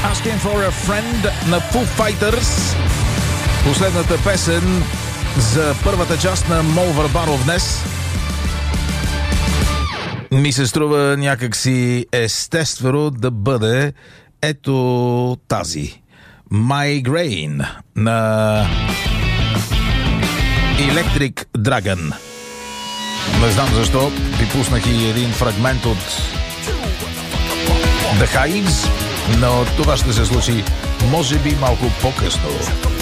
Asking for a Friend на Foo Fighters. Последната песен за първата част на Мол Върбанов днес ми се струва някакси естествено да бъде ето тази Migraine на Electric Dragon. Не знам защо ви пуснах и един фрагмент от The Hives, но това ще се случи може би малко по-късно.